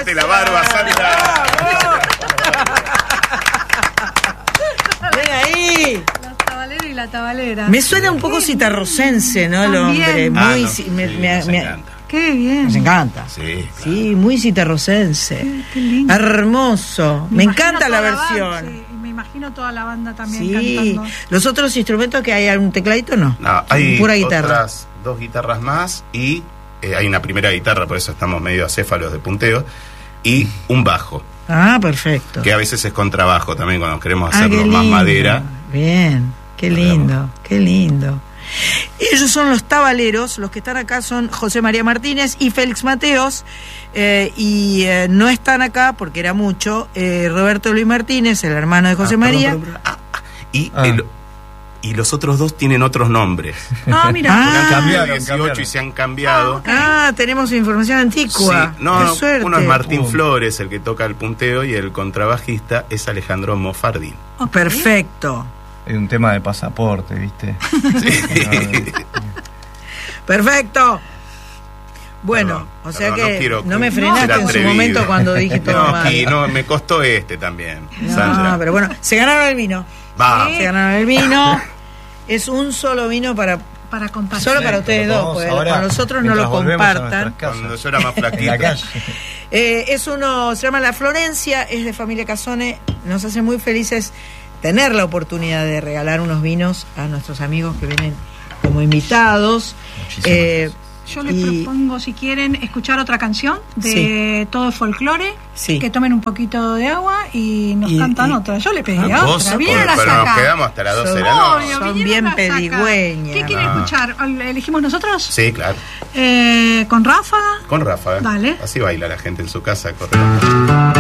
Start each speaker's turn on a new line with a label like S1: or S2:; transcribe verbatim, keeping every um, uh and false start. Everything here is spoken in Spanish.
S1: Levántate la barba, Sandra.
S2: Ven ahí.
S3: Los tabaleros y la tabalera.
S2: Me suena un poco citarrocense, ¿no? El hombre. Muy,
S1: Ah, no,
S2: ci-
S1: sí,
S2: me, me-
S1: nos
S2: me-
S1: encanta.
S3: Qué bien.
S2: nos encanta.
S1: Sí, claro.
S2: Sí, muy citarrocense.
S3: Qué, qué lindo.
S2: Hermoso. Me,
S3: imagino
S2: encanta la
S3: toda banda,
S2: versión.
S3: sí, y me imagino toda la banda también
S2: Sí.
S3: cantando.
S2: Los otros instrumentos que hay, algún tecladito, no.
S1: No, hay
S2: Pura guitarra.
S1: otras dos guitarras más y eh, hay una primera guitarra, por eso estamos medio acéfalos de punteo, y un bajo,
S2: Ah, perfecto.
S1: que a veces es contrabajo también cuando queremos
S2: Ah,
S1: hacerlo
S2: qué
S1: más
S2: lindo.
S1: madera.
S2: Bien, qué
S1: Lo
S2: lindo,
S1: vemos.
S2: qué lindo. Ellos son los tabaleros, los que están acá son José María Martínez y Félix Mateos, eh, y eh, no están acá porque era mucho, eh, Roberto Luis Martínez, el hermano de José
S1: Ah, perdón,
S2: María.
S1: perdón, perdón. Ah, ah, y,
S4: Ah.
S1: el- y los otros dos tienen otros nombres.
S3: Ah, mira.
S2: Ah,
S1: Porque han cumplido
S4: cambiaron,
S1: dieciocho
S4: cambiaron.
S1: y se han cambiado.
S2: Ah, tenemos información antigua.
S1: Sí, no,
S2: Qué
S1: no,
S2: suerte.
S1: uno es Martín
S4: Uh.
S1: Flores, el que toca el punteo, y el contrabajista es Alejandro Mofardín.
S3: Ok.
S2: Perfecto,
S4: Hay un tema de pasaporte, ¿viste?
S2: perfecto. Bueno,
S1: Perdón,
S2: o sea
S1: perdón,
S2: que
S1: no quiero
S2: no me
S1: ser
S2: frenaste en su
S1: atrevido.
S2: momento cuando dije todo
S1: No,
S2: mal.
S1: y no, me costó este también, Sandra.
S2: No, pero bueno, se ganaron el vino.
S1: Vamos.
S2: Se ganaron el vino. Es un solo vino para
S3: Para compartir.
S2: solo para
S4: Sí,
S2: ustedes
S4: lo
S2: dos,
S4: tomamos
S2: porque
S4: ahora
S2: con los otros no
S4: mientras
S2: lo
S4: volvemos a
S2: compartan.
S4: nuestras casas.
S1: Cuando yo era más
S4: En la
S1: flaquito.
S4: calle.
S2: Eh, es uno, se llama La Florencia, es de familia Casone. Nos hace muy felices tener la oportunidad de regalar unos vinos a nuestros amigos que vienen como invitados.
S4: Muchísimas
S2: Eh,
S3: Yo les
S2: y-
S3: propongo, si quieren, escuchar otra canción de Todo Folclore,
S2: Sí.
S3: que tomen un poquito de agua y nos
S2: Y-
S3: cantan
S2: y-
S3: otra. Yo le pedí
S1: Ah, vos,
S3: otra.
S1: por-
S3: Vinieron
S1: pero
S3: hasta
S1: nos
S3: acá.
S1: quedamos hasta las doce de la
S2: Son-
S1: noche.
S3: Obvio,
S2: Son
S3: vinieron
S2: bien
S3: hasta acá.
S2: pedigüeñas.
S3: ¿Qué quieren
S1: Ah.
S3: escuchar? ¿Elegimos nosotros?
S1: Sí, claro.
S3: Eh, ¿Con Ráfaga?
S1: Con Rafa. ¿eh?
S3: Dale.
S1: Así baila la gente en su casa, correcto.